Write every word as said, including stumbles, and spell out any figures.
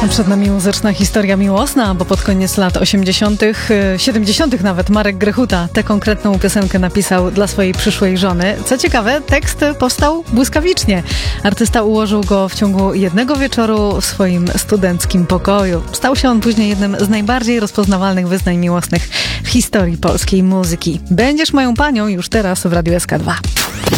Przed nami muzyczna historia miłosna, bo pod koniec lat osiemdziesiątych, siedemdziesiątych nawet Marek Grechuta tę konkretną piosenkę napisał dla swojej przyszłej żony. Co ciekawe, tekst powstał błyskawicznie. Artysta ułożył go w ciągu jednego wieczoru w swoim studenckim pokoju. Stał się on później jednym z najbardziej rozpoznawalnych wyznań miłosnych w historii polskiej muzyki. Będziesz moją panią już teraz w Radiu S K dwa.